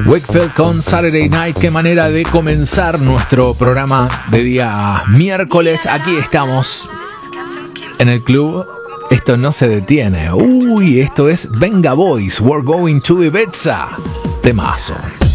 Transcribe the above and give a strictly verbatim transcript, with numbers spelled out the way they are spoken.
Wakefield con Saturday Night. Qué manera de comenzar nuestro programa de día miércoles. Aquí estamos en el club. Esto no se detiene. Uy, esto es Venga Boys. We're going to Ibiza. Temazo.